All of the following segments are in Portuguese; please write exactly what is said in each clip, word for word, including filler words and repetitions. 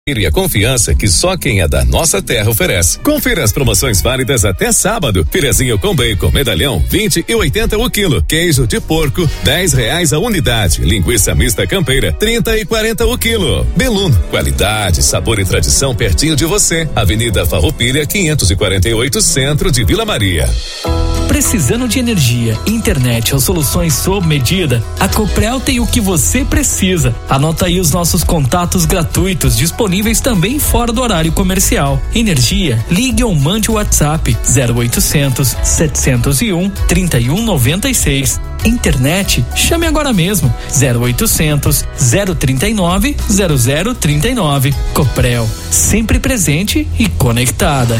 E a confiança que só quem é da nossa terra oferece. Confira as promoções válidas até sábado. Filezinho com bacon, medalhão, vinte e oitenta o quilo. Queijo de porco, dez reais a unidade. Linguiça mista campeira, trinta e quarenta o quilo. Beluno, qualidade, sabor e tradição pertinho de você. Avenida Farroupilha, quinhentos e quarenta e oito, centro de Vila Maria. Precisando de energia, internet ou soluções sob medida? A Coprel tem o que você precisa. Anota aí os nossos contatos gratuitos disponíveis também fora do horário comercial. Energia, ligue ou mande o WhatsApp zero oitocentos, setecentos e um, trinta e um noventa e seis. Internet, chame agora mesmo zero oitocentos, zero trinta e nove, zero zero trinta e nove. Coprel, sempre presente e conectada.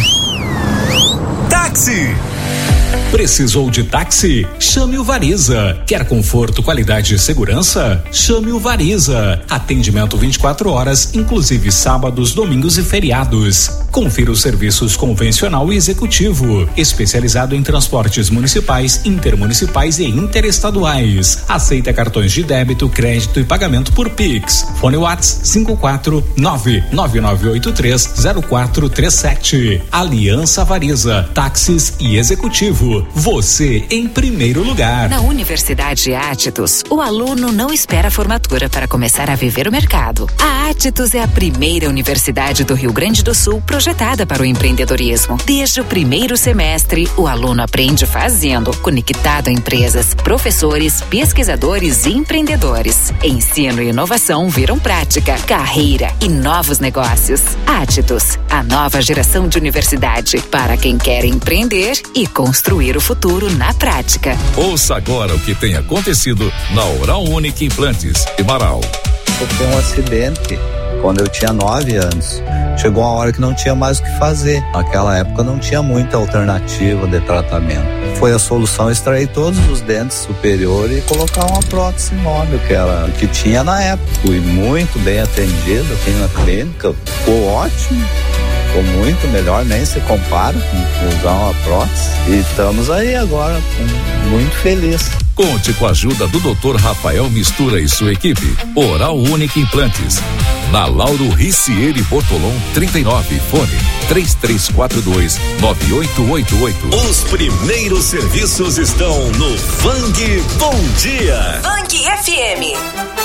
Táxi! Precisou de táxi? Chame o Variza. Quer conforto, qualidade e segurança? Chame o Variza. Atendimento vinte e quatro horas, inclusive sábados, domingos e feriados. Confira os serviços convencional e executivo, especializado em transportes municipais, intermunicipais e interestaduais. Aceita cartões de débito, crédito e pagamento por Pix. Fone WhatsApp cinco quatro nove nove nove oito três zero quatro três sete. Aliança Variza, táxis e executivo. Você em primeiro lugar. Na Universidade Átitos, o aluno não espera a formatura para começar a viver o mercado. A Átitos é a primeira universidade do Rio Grande do Sul projetada para o empreendedorismo. Desde o primeiro semestre, o aluno aprende fazendo, conectado a empresas, professores, pesquisadores e empreendedores. Ensino e inovação viram prática, carreira e novos negócios. Átitos, a nova geração de universidade para quem quer empreender e construir o futuro na prática. Ouça agora o que tem acontecido na Oral Unique Implantes de Marau. Sofri um acidente quando eu tinha nove anos. Chegou uma hora que não tinha mais o que fazer. Naquela época não tinha muita alternativa de tratamento. Foi a solução extrair todos os dentes superiores e colocar uma prótese móvel, que era o que tinha na época. Fui muito bem atendido aqui na clínica, ficou ótimo. Ficou muito melhor, nem se compara com usar uma prótese. E estamos aí agora, muito felizes. Conte com a ajuda do doutor Rafael Mistura e sua equipe. Oral Unique Implantes. Na Lauro Ricieri Bortolom trinta e nove, fone três três quatro dois nove oito oito oito. Os primeiros serviços estão no Vang Bom Dia. Vang F M.